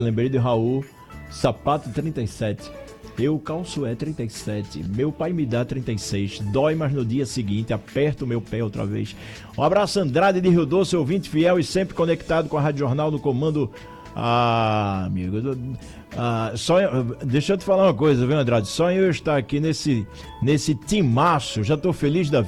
Lembrei de Raul, sapato 37. Eu calço 37. Meu pai me dá 36. Dói, mas no dia seguinte aperto o meu pé outra vez. Um abraço, Andrade de Rio Doce, ouvinte fiel e sempre conectado com a Rádio Jornal no comando. Amigo, deixa eu te falar uma coisa, viu, Andrade? Só eu estar aqui nesse timaço, já tô feliz da vida.